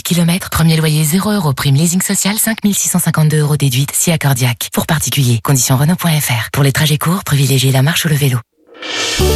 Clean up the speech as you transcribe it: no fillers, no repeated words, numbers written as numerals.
km, premier loyer 0 €, prime leasing social 5 652 € déduite, si accordiaque. Pour particuliers, conditions Renault.fr. Pour les trajets courts, privilégiez la marche ou le vélo.